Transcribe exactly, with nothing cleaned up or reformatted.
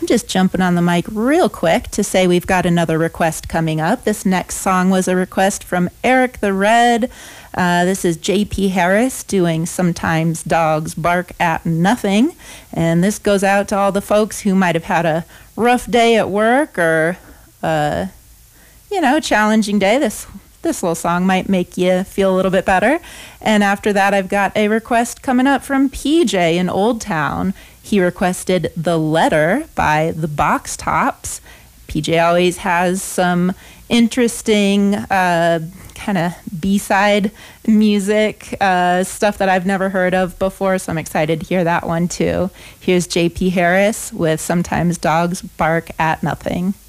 I'm just jumping on the mic real quick to say we've got another request coming up. This next song was a request from Eric the Red. Uh, this is J P Harris doing Sometimes Dogs Bark at Nothing. And this goes out to all the folks who might have had a rough day at work or, uh, you know, challenging day. This This little song might make you feel a little bit better. And after that, I've got a request coming up from P J in Old Town. He requested The Letter by the Box Tops. P J always has some interesting uh, kind of B-side music, uh, stuff that I've never heard of before, so I'm excited to hear that one too. Here's J P Harris with Sometimes Dogs Bark at Nothing.